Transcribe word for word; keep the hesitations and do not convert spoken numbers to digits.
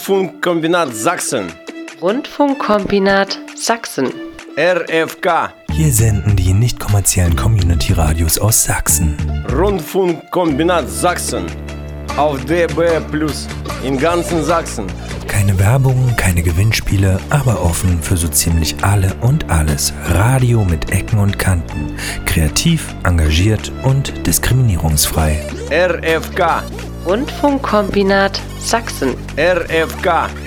Rundfunkkombinat Sachsen. Rundfunkkombinat Sachsen. R F K. Hier senden die nicht kommerziellen Community-Radios aus Sachsen. Rundfunkkombinat Sachsen. Auf D B Plus. In ganzen Sachsen. Keine Werbung, keine Gewinnspiele, aber offen für so ziemlich alle und alles. Radio mit Ecken und Kanten. Kreativ, engagiert und diskriminierungsfrei. R F K. Rundfunkkombinat Sachsen. R F K.